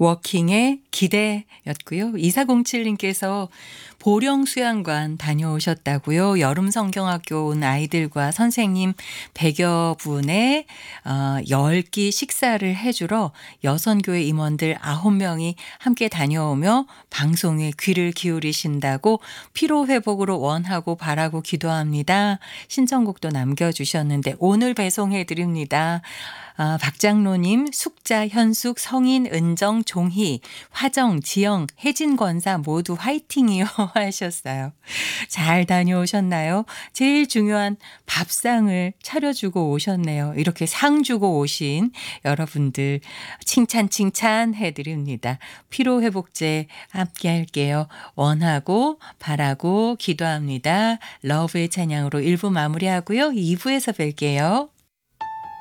워킹의 기대였고요. 2407님께서 보령 수양관 다녀오셨다고요. 여름 성경학교 온 아이들과 선생님 100여 분의 10끼 식사를 해주러 여선교회 임원들 9명이 함께 다녀오며 방송에 귀를 기울이신다고 피로회복으로 원하고 바라고 기도합니다. 신청곡도 남겨주셨는데 오늘 배송해드립니다. 박장로님, 숙자, 현숙, 성인, 은정, 종희, 화정, 지영, 혜진 권사 모두 화이팅이요 하셨어요. 잘 다녀오셨나요? 제일 중요한 밥상을 차려주고 오셨네요. 이렇게 상 주고 오신 여러분들 칭찬 해드립니다. 피로회복제 함께 할게요. 원하고 바라고 기도합니다. 러브의 찬양으로 1부 마무리하고요. 2부에서 뵐게요.